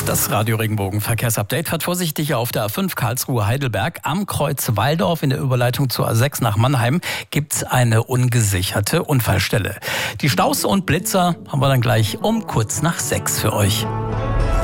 Das Radio Regenbogen Verkehrsupdate fährt vorsichtig auf der A5 Karlsruhe-Heidelberg. Am Kreuz Walldorf in der Überleitung zur A6 nach Mannheim gibt's eine ungesicherte Unfallstelle. Die Staus und Blitzer haben wir dann gleich um kurz nach 6 für euch.